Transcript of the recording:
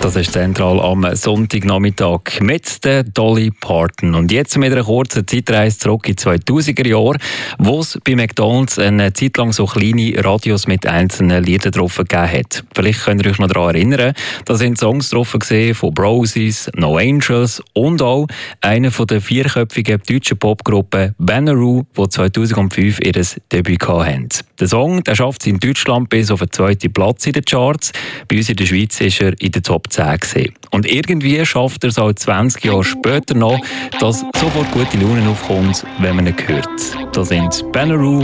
Das ist zentral am Sonntagnachmittag mit der Dolly Parton. Und jetzt mit einer kurzen Zeitreise zurück in die 2000er Jahre, wo es bei McDonald's eine Zeit lang so kleine Radios mit einzelnen Liedern drauf gegeben hat. Vielleicht könnt ihr euch noch daran erinnern, da sind Songs drauf gesehen von Brosies, No Angels und auch einer von der vierköpfigen deutschen Popgruppe Banneroo, die 2005 ihr Debüt hatten. Der Song schafft es in Deutschland bis auf den 2. Platz in den Charts. Bei uns in der Schweiz ist er in der Top 10 gewesen. Und irgendwie schafft er es auch 20 Jahre später noch, dass sofort gute Laune aufkommt, wenn man ihn hört. Da sind Banneroo